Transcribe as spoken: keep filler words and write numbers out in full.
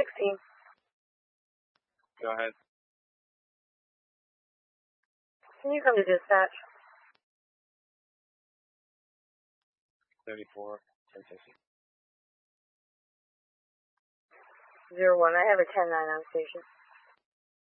sixteen. Go ahead. Can you come to dispatch? thirty-four, ten sixty. Zero one. I have a ten nine on station.